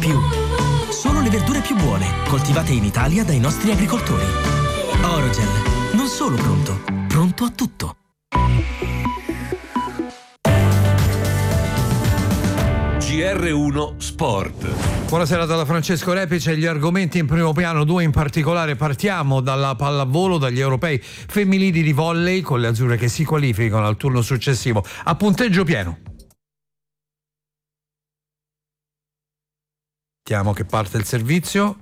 più. Solo le verdure più buone, coltivate in Italia dai nostri agricoltori. Orogel, non solo pronto, pronto a tutto. GR1 Sport. Buonasera da Francesco Repice. Gli argomenti in primo piano, due in particolare. Partiamo dalla pallavolo, dagli europei femminili di volley, con le azzurre che si qualificano al turno successivo a punteggio pieno. Vediamo che parte il servizio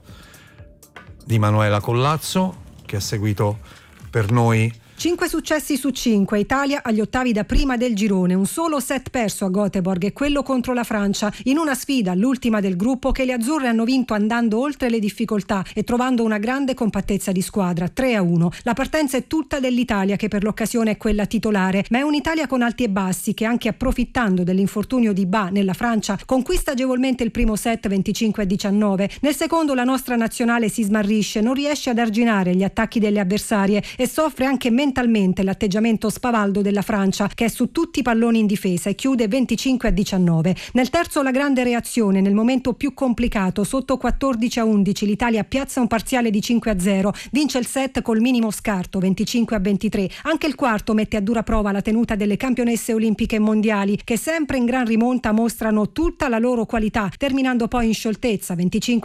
di Manuela Collazzo, che ha seguito per noi 5 successi su 5, Italia agli ottavi da prima del girone, un solo set perso a Göteborg e quello contro la Francia, in una sfida, l'ultima del gruppo, che le azzurre hanno vinto andando oltre le difficoltà e trovando una grande compattezza di squadra, 3-1. La partenza è tutta dell'Italia, che per l'occasione è quella titolare, ma è un'Italia con alti e bassi che, anche approfittando dell'infortunio di Ba nella Francia, conquista agevolmente il primo set 25-19. Nel secondo la nostra nazionale si smarrisce, non riesce ad arginare gli attacchi delle avversarie e soffre anche mentalmente l'atteggiamento spavaldo della Francia, che è su tutti i palloni in difesa e chiude 25-19. Nel terzo la grande reazione, nel momento più complicato, sotto 14-11 l'Italia piazza un parziale di 5-0, vince il set col minimo scarto 25-23. Anche il quarto mette a dura prova la tenuta delle campionesse olimpiche e mondiali, che sempre in gran rimonta mostrano tutta la loro qualità, terminando poi in scioltezza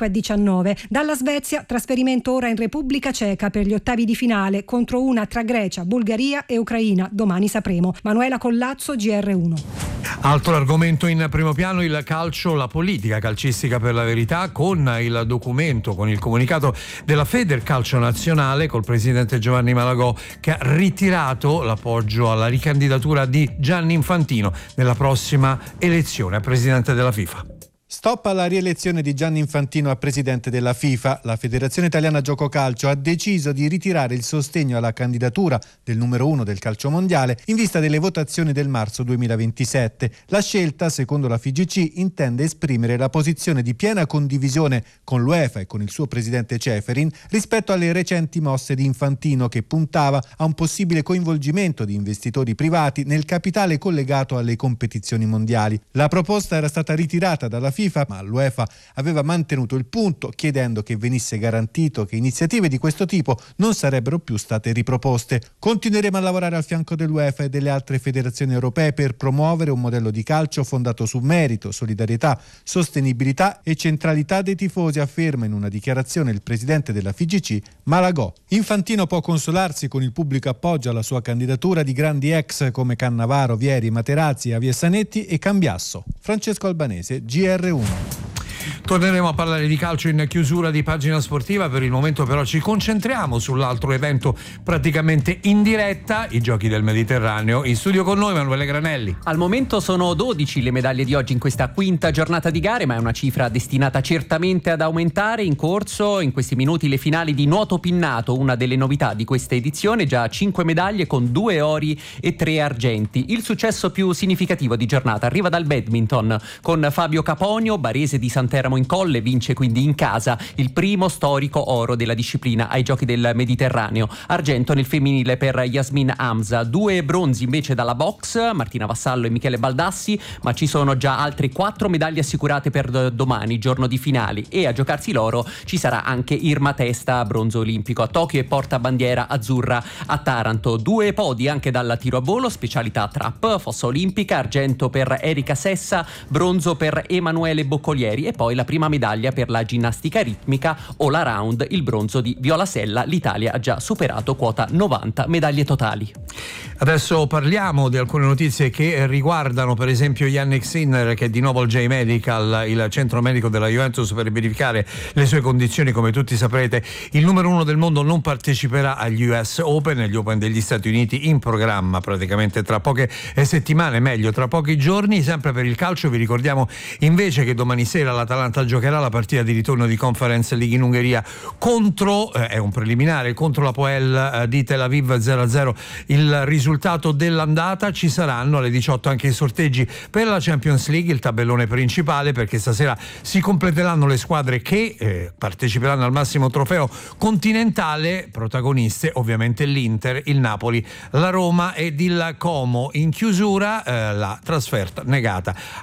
25-19. Dalla Svezia trasferimento ora in Repubblica Ceca per gli ottavi di finale contro una tra Grecia, Bulgaria e Ucraina. Domani sapremo. Manuela Collazzo, GR1. Altro argomento in primo piano, il calcio, la politica calcistica per la verità, con il documento, con il comunicato della Federcalcio Nazionale col presidente Giovanni Malagò, che ha ritirato l'appoggio alla ricandidatura di Gianni Infantino nella prossima elezione a presidente della FIFA. Stop alla rielezione di Gianni Infantino a presidente della FIFA. La Federazione Italiana Gioco Calcio ha deciso di ritirare il sostegno alla candidatura del numero 1 del calcio mondiale in vista delle votazioni del marzo 2027. La scelta, secondo la FIGC, intende esprimere la posizione di piena condivisione con l'UEFA e con il suo presidente Ceferin rispetto alle recenti mosse di Infantino, che puntava a un possibile coinvolgimento di investitori privati nel capitale collegato alle competizioni mondiali. La proposta era stata ritirata dalla FIFA, ma l'UEFA aveva mantenuto il punto, chiedendo che venisse garantito che iniziative di questo tipo non sarebbero più state riproposte. Continueremo a lavorare al fianco dell'UEFA e delle altre federazioni europee per promuovere un modello di calcio fondato su merito, solidarietà, sostenibilità e centralità dei tifosi, afferma in una dichiarazione il presidente della FIGC, Malagò. Infantino può consolarsi con il pubblico appoggio alla sua candidatura di grandi ex come Cannavaro, Vieri, Materazzi, Avi Sanetti e Cambiasso. Francesco Albanese, GR1. Torneremo a parlare di calcio in chiusura di pagina sportiva. Per il momento però ci concentriamo sull'altro evento praticamente in diretta, i Giochi del Mediterraneo. In studio con noi Emanuele Granelli. Al momento sono 12 le medaglie di oggi in questa quinta giornata di gare, ma è una cifra destinata certamente ad aumentare. In corso in questi minuti le finali di nuoto pinnato, una delle novità di questa edizione, già 5 medaglie con 2 ori e 3 argenti. Il successo più significativo di giornata arriva dal badminton, con Fabio Caponio, barese di Santeramo in Colle, vince quindi in casa il primo storico oro della disciplina ai Giochi del Mediterraneo. Argento nel femminile per Yasmin Hamza, 2 bronzi invece dalla box, Martina Vassallo e Michele Baldassi, ma ci sono già altre 4 medaglie assicurate per domani, giorno di finali, e a giocarsi l'oro ci sarà anche Irma Testa, bronzo olimpico a Tokyo e portabandiera azzurra a Taranto. 2 podi anche dal tiro a volo, specialità trap, fossa olimpica, argento per Erika Sessa, bronzo per Emanuele Boccolieri e poi la prima medaglia per la ginnastica ritmica all around, il bronzo di Viola Sella. L'Italia ha già superato quota 90 medaglie totali. Adesso parliamo di alcune notizie che riguardano per esempio Yannick Sinner, che è di nuovo al J-Medical, il centro medico della Juventus, per verificare le sue condizioni. Come tutti saprete, il numero 1 del mondo non parteciperà agli US Open, gli Open degli Stati Uniti in programma praticamente tra poche settimane, meglio tra pochi giorni. Sempre per il calcio vi ricordiamo invece che domani sera l'Atalanta giocherà la partita di ritorno di Conference League in Ungheria contro, è un preliminare, contro l'Hapoel di Tel Aviv 0-0 il risultato dell'andata. Ci saranno alle 18 anche i sorteggi per la Champions League, il tabellone principale, perché stasera si completeranno le squadre che parteciperanno al massimo trofeo continentale, protagoniste ovviamente l'Inter, il Napoli, la Roma ed il Como. In chiusura la trasferta negata